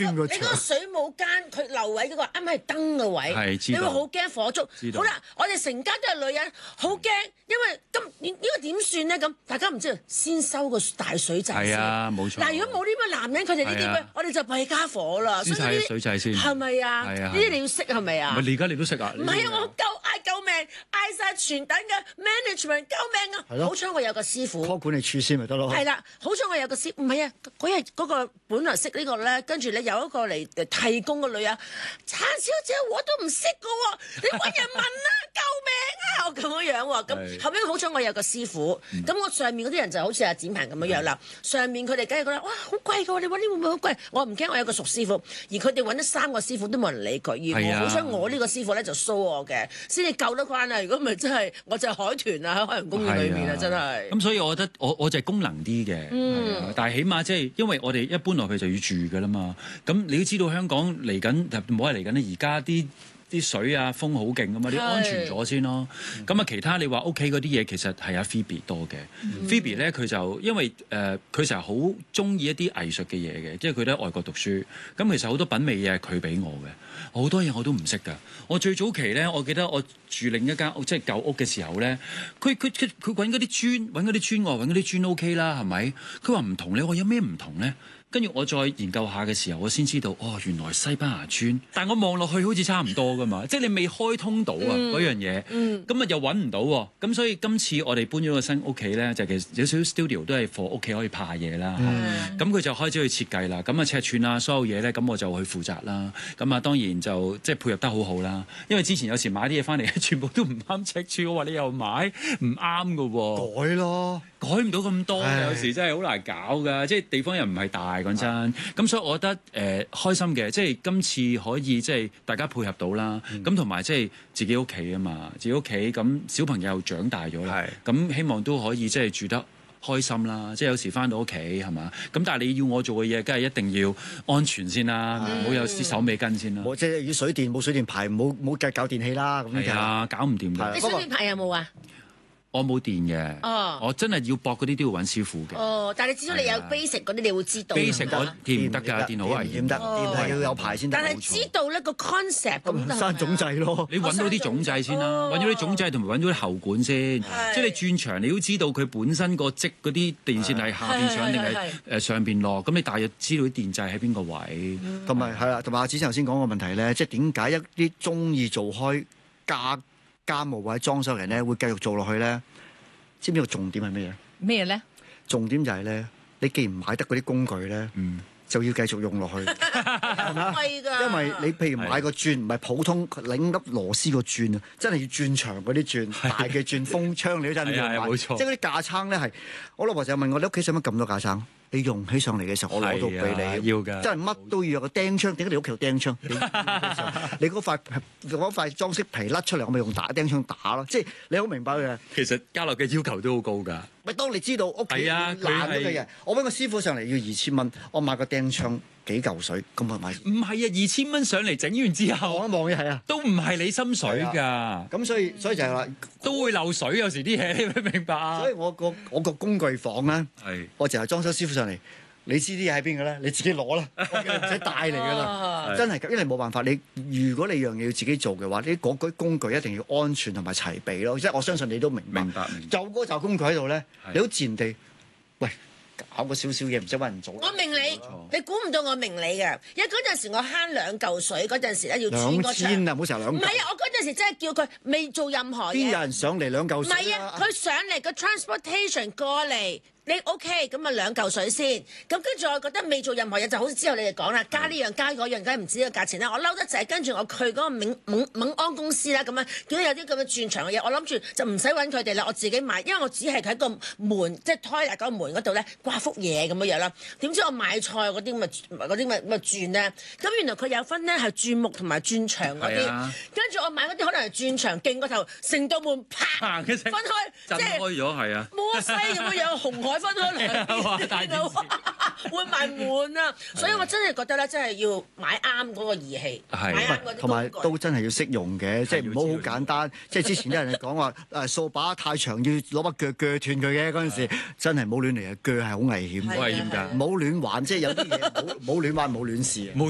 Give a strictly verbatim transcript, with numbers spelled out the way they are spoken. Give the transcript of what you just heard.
穿個牆。 你嗰個水舞間佢漏位嗰個啱啱係燈嘅位，你會好驚火燭。好啦，我哋成家都係女人，好驚，因為咁呢個點算咧？咁大家唔知道，先收個大水掣先。 係啊，冇錯。 嗱，如果冇呢班男人，佢哋呢啲，我哋就弊家伙啦。 先睇水掣先。係咪啊？係啊。呢啲你要識係咪啊？ 唔係你而家你都識啊？ 唔係啊！我救嗌救命，嗌晒全等嘅 management 救命啊！ 係咯。 好彩我有個師傅。 call 管理處先咪得咯。 係啦，好彩我有個師，唔係啊，嗰日嗰個本來識呢個咧，跟住咧有一個嚟提供個女啊，陳小姐我都唔識噶喎，你揾人問啦，救命啊！我咁樣樣喎，咁後尾好彩我有個師傅，咁我上面嗰啲人就好似阿展鵬咁樣樣啦，上面佢哋梗係覺得哇好貴噶喎，你揾呢會唔會好貴？我唔驚，我有個熟師傅，而佢哋揾咗三個師傅都冇人理佢，而我好彩我呢個師傅咧就蘇我嘅，先至救得翻啊！如果唔係真係我就係海豚啊喺海洋公園裏面啊，真係。 咁所以我覺得我我就係功能啲嘅，嗯、但係起碼即係因為我哋一搬落去就要住㗎啦嘛。咁你都知道香港嚟緊，唔好話嚟緊咧，而家啲啲水啊風好勁啊嘛，你安全咗先咯。咁啊、嗯，其他你話屋企嗰啲嘢其實係阿 Phoebe 多嘅。嗯、Phoebe 咧佢就因為誒佢成日好中意一啲藝術嘅嘢嘅，即係佢都喺外國讀書。咁其實好多品味嘢係佢俾我嘅，好多嘢我都唔識㗎。我最早期咧，我記得我住另一間屋，即係舊屋嘅時候咧，佢佢佢佢揾嗰啲磚，揾嗰啲磚，我揾嗰啲磚 OK 啦，係咪？佢話唔同咧，我有咩唔同咧？跟住我再研究下嘅時候，我先知道哦，原來西班牙磚，但我望落去好似差唔多噶嘛，即係你未開通到啊嗰、嗯、樣嘢，咁啊、嗯、又揾唔到喎，咁所以今次我哋搬咗個新屋企咧，就其實有少少 studio 都係 for 屋企可以拍嘢啦，咁佢、嗯、就開始去設計啦，咁啊尺寸啊所有嘢咧，咁我就去負責啦，咁啊當然就即係配合得好好啦，因為之前有時買啲嘢翻嚟，全部都唔啱尺寸，我話你又買唔啱噶喎， 改咯。 改唔到咁多，唉有時真係好難搞噶，即係地方又唔係大，講真。咁所以我覺得誒、呃、開心嘅，即係今次可以即係大家配合到啦。咁同埋即係自己屋企啊嘛，自己屋企咁小朋友長大咗啦，咁是希望都可以即係住得開心啦。即係有時翻到屋企係嘛，咁但係你要我做嘅嘢，梗係一定要安全先啦，唔好是有啲手尾跟先啦。 我即係要水電冇水電牌，唔好唔好計搞電器啦。咁係啊，搞唔掂㗎。 你水電牌有冇啊？ 我冇電嘅，哦、我真係要駁嗰啲都要揾師傅嘅。哦， 但係你至少你有 basic 嗰啲，你會知道。 basic 我電唔得㗎，電好危險。 唔得，電係要有牌先得。 但係知道呢個 concept 咁得。 生總掣咯， 你揾到啲總掣先啦，揾到啲總掣同埋揾到啲喉管先。即係你轉場，你都知道佢本身個積嗰啲電線係下邊上定係誒上邊落。咁你大約知道啲電掣喺邊個位。 同埋係啦，同埋阿子頭先講個問題咧，即係點解一啲中意做開家家務或者裝修人咧，會繼續做落去咧？知唔知個重點係咩嘢？ 咩咧？ 重點就係咧，你既然買得嗰啲工具咧，嗯、就要繼續用落去，係咪啊？因為你譬如買個鑽，唔係普通擰粒螺絲個鑽啊，真係要轉長嗰啲鑽，大嘅鑽，風窗你都真係要買。冇錯。即係嗰啲架撐咧係，我老婆就問我：你屋企使乜咁多架撐？你用起上嚟嘅時候，我攞到俾你， 要㗎， 真係乜都要有個釘槍。點解你屋企有釘槍？你嗰塊嗰塊裝飾皮甩出嚟，我咪用打釘槍打咯。即係你好明白嘅。 其實家樂嘅要求都好高㗎。 咪當你知道屋企爛咗嘅嘢，我揾個師傅上嚟要二千蚊，我買個釘槍幾嚿水，咁我買。唔係啊，二千蚊上嚟整完之後， 望一望嘅係啊， 都唔係你心水㗎。 咁所以所以就係話都會漏水，有時啲嘢你明唔明白啊？ 所以我個我個工具房咧，係我就係裝修師傅上嚟。你知啲嘢喺邊嘅咧？你自己攞啦，唔使帶嚟噶啦，真係，因為冇辦法。你如果你樣嘢要自己做嘅話，你嗰啲工具一定要安全同埋齊備咯。即係我相信你都明白。 明白，明白。 就嗰就工具喺度咧，你好自然地，喂，搞個少少嘢唔使揾人做。 我明你，你估唔到我明你嘅，因為嗰陣時我慳兩嚿水，嗰陣時咧要轉個兩千啊，唔好成日兩。 唔係啊，我嗰陣時真係叫佢未做任何嘢。 邊有人上嚟兩嚿水？ 唔係啊，佢上嚟個 transportation 過嚟。你 OK 咁啊兩嚿水先，咁跟住我覺得未做任何嘢，就好似之後你哋講啦，加呢樣加嗰樣，梗係唔止個價錢啦。我嬲得滯，跟住我去嗰個永永永安公司啦，咁樣見到有啲咁嘅轉場嘅嘢，我諗住就唔使揾佢哋啦，我自己買，因為我只係喺個門即係 toilet 嗰個門嗰度咧掛幅嘢咁樣樣啦。點知我買菜嗰啲咁嘅嗰啲咁嘅轉咧，咁原來佢有分咧係轉木同埋轉牆嗰啲，啊、跟住我買嗰啲可能係轉牆勁過頭，成道門啪分開， 震開咗係啊， 摩西咁樣樣紅海分開兩邊，見到換埋門啊！所以我真係覺得咧，真係要買啱嗰個儀器，買啱嗰啲工具， 同埋都真係要識用嘅，即係唔好好簡單。即係之前有人講話誒掃把太長要攞把鋸鋸斷佢嘅嗰陣時，真係冇亂嚟啊！鋸係好危險， 好危險㗎， 唔好亂玩。即係有啲嘢唔好亂玩，唔好亂試。